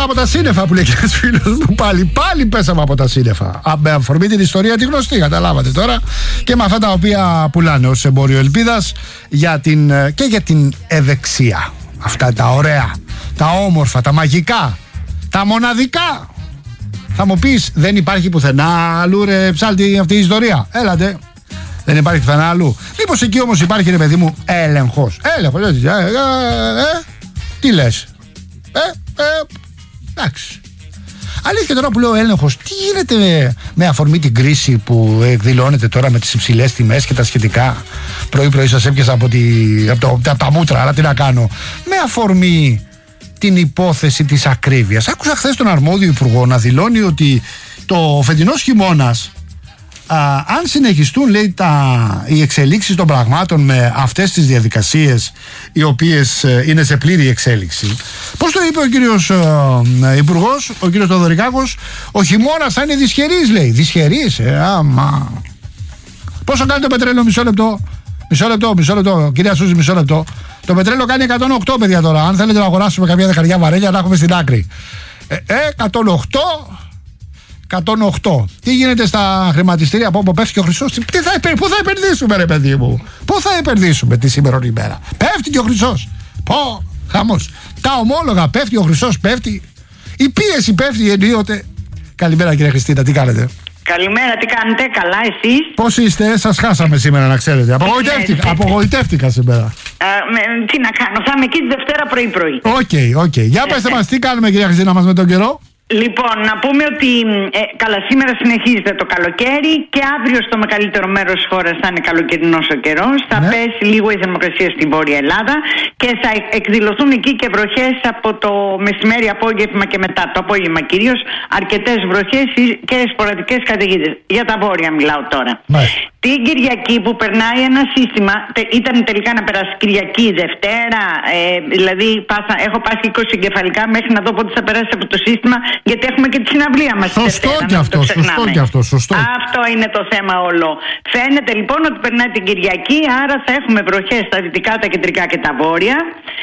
από τα σύννεφα που λέει και ένας φίλος μου. Πάλι πέσαμε από τα σύννεφα. Με αφορμή την ιστορία τη γνωστή, καταλάβατε τώρα. Και με αυτά τα οποία πουλάνε ως εμπόριο ελπίδας και για την ευεξία. Αυτά τα ωραία, τα όμορφα, τα μαγικά, τα μοναδικά. Θα μου πεις, δεν υπάρχει πουθενά αλλού ρε ψάλτη αυτή η ιστορία? Έλατε. Δεν υπάρχει πουθενά αλλού. Μήπως εκεί όμως υπάρχει, ρε παιδί μου, έλεγχος? Τι λες? Εντάξει. Αλήθεια, τώρα που λέω έλεγχος, τι γίνεται με αφορμή την κρίση που εκδηλώνεται τώρα με τις υψηλές τιμές και τα σχετικά? Πρωί-πρωί σας έπιασα από τα μούτρα, αλλά τι να κάνω. Με αφορμή την υπόθεση της ακρίβειας. Άκουσα χθες τον αρμόδιο υπουργό να δηλώνει ότι το φετινός χειμώνας, αν συνεχιστούν, λέει, οι εξελίξεις των πραγμάτων με αυτές τις διαδικασίες οι οποίες είναι σε πλήρη εξέλιξη, πώς το είπε ο κύριος υπουργός, ο κύριος Θοδωρικάκος, ο χειμώνας θα είναι δυσχερής, λέει. Δυσχερής, άμα. Πόσο κάνει το πετρέλαιο? Μισό λεπτό, κυρία Σούζη, μισό λεπτό. Το πετρέλαιο κάνει 108, παιδιά, τώρα. Αν θέλετε να αγοράσουμε καμιά δεκαριά βαρέλια, να έχουμε στην άκρη. 108. Τι γίνεται στα χρηματιστήρια από όπου πέφτει ο χρυσός? Πού θα επενδύσουμε, ρε παιδί μου? Πού θα επενδύσουμε τη σήμερα ημέρα? Πέφτει και ο χρυσός. Χαμός. Τα ομόλογα πέφτει, ο χρυσός πέφτει. Η πίεση πέφτει ενίοτε. Καλημέρα, κύριε Χριστίνα, τι κάνετε? Καλημέρα, τι κάνετε? Καλά, εσείς? Πώς είστε? Σας χάσαμε σήμερα, να ξέρετε. Απογοητεύτηκα σήμερα. Τι να κάνω, θα είμαι εκεί τη Δευτέρα πρωί-πρωί. Οκ. Για πέστε μας, τι κάνουμε, κυρία Χριστίνα, μας με τον καιρό? Λοιπόν, να πούμε ότι καλά, σήμερα συνεχίζεται το καλοκαίρι και αύριο στο μεγαλύτερο μέρος της χώρας θα είναι καλοκαιρινός ο καιρός. Θα πέσει λίγο η θερμοκρασία στην Βόρεια Ελλάδα και θα εκδηλωθούν εκεί και βροχές από το μεσημέρι, απόγευμα και μετά. Το απόγευμα κυρίως αρκετές βροχές και σποραδικές καταιγίδες. Για τα βόρεια μιλάω τώρα. Την Κυριακή που περνάει ένα σύστημα, ήταν τελικά να περάσει Κυριακή, Δευτέρα, δηλαδή έχω πάσει 20 εγκεφαλικά μέχρι να δω πότε θα περάσει από το σύστημα, γιατί έχουμε και τη συναυλία μας. Σωστό και αυτό. Αυτό είναι το θέμα όλο. Φαίνεται λοιπόν ότι περνάει την Κυριακή, άρα θα έχουμε βροχές στα δυτικά, τα κεντρικά και τα βόρεια.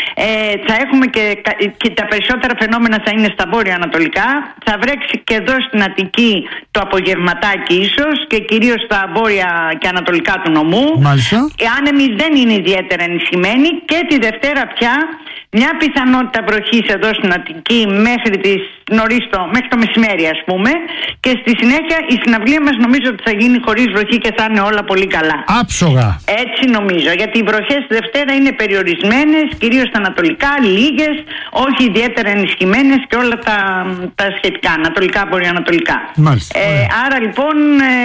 Θα έχουμε και τα περισσότερα φαινόμενα θα είναι στα βόρεια ανατολικά. Θα βρέξει και εδώ στην Αττική το απογευματάκι ίσως και κυρίως στα βόρεια και ανατολικά του νομού. Μάλιστα. Οι άνεμοι δεν είναι ιδιαίτερα ενισχυμένοι και τη Δευτέρα πια μια πιθανότητα βροχής εδώ στην Αττική μέχρι το μεσημέρι, ας πούμε, και στη συνέχεια η συναυλία μας νομίζω ότι θα γίνει χωρίς βροχή και θα είναι όλα πολύ καλά. Άψογα. Έτσι νομίζω, γιατί οι βροχές τη Δευτέρα είναι περιορισμένες, κυρίως στα ανατολικά, λίγες, όχι ιδιαίτερα ενισχυμένες και όλα τα σχετικά, ανατολικά, βορειοανατολικά. Άρα λοιπόν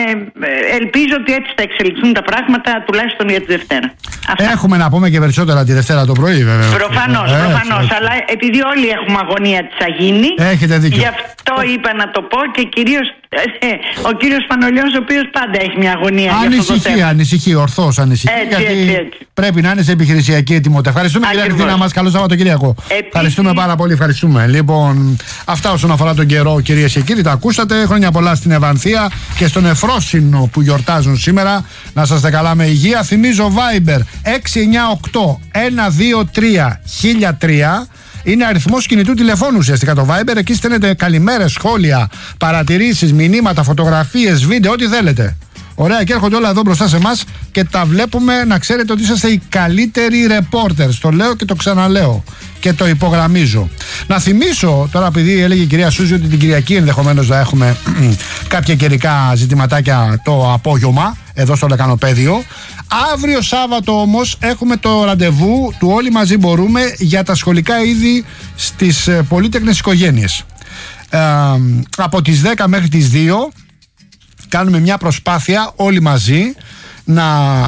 ελπίζω ότι έτσι θα εξελιχθούν τα πράγματα, τουλάχιστον για τη Δευτέρα. Έχουμε να πούμε και περισσότερα τη Δευτέρα το πρωί, βέβαια. Προφανώς, αλλά επειδή όλοι έχουμε αγωνία τι θα γίνει, έχετε δίκιο. Γι' αυτό είπα να το πω και κυρίως ο κύριος Πανολιός, ο οποίος πάντα έχει μια αγωνία. Ανησυχεί, ορθώς ανησυχεί. Έτσι. Πρέπει να είναι σε επιχειρησιακή ετοιμότητα. Ευχαριστούμε, κυρία Χριστίνα μας. Καλό Σαββατοκύριακο. Ευχαριστούμε πάρα πολύ. Ευχαριστούμε. Λοιπόν, αυτά όσον αφορά τον καιρό, κυρίες και κύριοι. Τα ακούσατε. Χρόνια πολλά στην Ευανθία και στον Εφρόσινο που γιορτάζουν σήμερα. Να είστε καλά με υγεία. Θυμίζω Viber 698 123 1003. Είναι αριθμός κινητού τηλεφώνου ουσιαστικά το Viber. Εκεί στέλνετε καλημέρες, σχόλια, παρατηρήσεις, μηνύματα, φωτογραφίες, βίντεο, ό,τι θέλετε. Ωραία, και έρχονται όλα εδώ μπροστά σε εμάς και τα βλέπουμε. Να ξέρετε ότι είσαστε οι καλύτεροι reporters. Το λέω και το ξαναλέω και το υπογραμμίζω. Να θυμίσω τώρα, επειδή έλεγε η κυρία Σούζη ότι την Κυριακή ενδεχομένως να έχουμε κάποια καιρικά ζητηματάκια το απόγευμα εδώ στο Λεκανοπαίδιο. Αύριο Σάββατο όμως έχουμε το ραντεβού του Όλοι Μαζί Μπορούμε για τα σχολικά είδη στις πολύτεκνες οικογένειες. Από τις 10 μέχρι τις 2 κάνουμε μια προσπάθεια όλοι μαζί να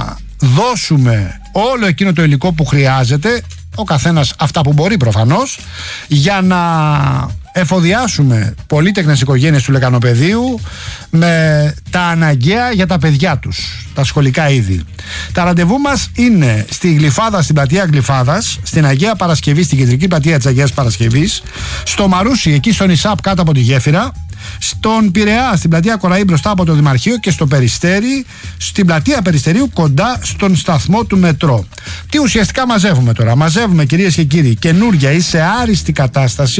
δώσουμε όλο εκείνο το υλικό που χρειάζεται, ο καθένας αυτά που μπορεί προφανώς, για να εφοδιάσουμε πολύτεκνες οικογένειες του Λεκανοπαιδίου με τα αναγκαία για τα παιδιά τους, τα σχολικά είδη. Τα ραντεβού μας είναι στη Γλυφάδα, στην πλατεία Γλυφάδας, στην Αγία Παρασκευή, στην κεντρική πλατεία της Αγίας Παρασκευής, στο Μαρούσι, εκεί στον Ισάπ κάτω από τη γέφυρα, στον Πειραιά, στην πλατεία Κοραή μπροστά από το Δημαρχείο και στο Περιστέρι, στην πλατεία Περιστερίου κοντά στον σταθμό του μετρό. Τι ουσιαστικά μαζεύουμε τώρα? Μαζεύουμε, κυρίες και κύριοι, καινούρια ή σε άριστη κατάσταση